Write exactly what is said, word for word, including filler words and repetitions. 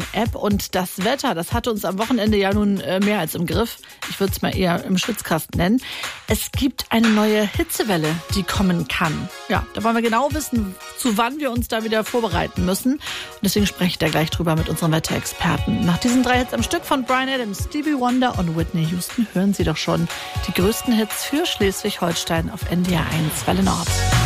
App. Und das Wetter, das hatte uns am Wochenende ja nun mehr als im Griff. Ich würde es mal eher im Schwitzkasten nennen. Es gibt eine neue Hitzewelle, die kommen kann. Ja, da wollen wir genau wissen, zu wann wir uns da wieder vorbereiten müssen. Und deswegen spreche ich da gleich drüber mit unserem Wetterexperten. Nach diesen drei Hits am Stück von Bryan Adams, Stevie Wonder und Whitney Houston hören Sie doch schon die größten Hits für Schleswig-Holstein auf N D R eins Welle Nord.